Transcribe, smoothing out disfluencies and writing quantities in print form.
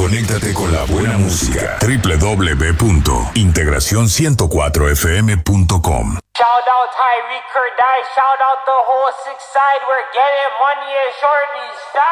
Conéctate con la buena música. www.integracion104fm.com. Shout out Tyreek Kerdai, shout out the whole 6 side. We're getting money and shorties.